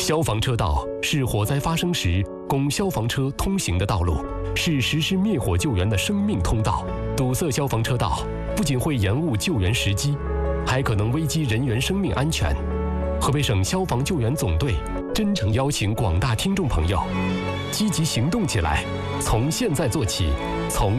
消防车道是火灾发生时供消防车通行的道路，是实施灭火救援的生命通道。堵塞消防车道不仅会延误救援时机，还可能危及人员生命安全。河北省消防救援总队真诚邀请广大听众朋友积极行动起来，从现在做起，从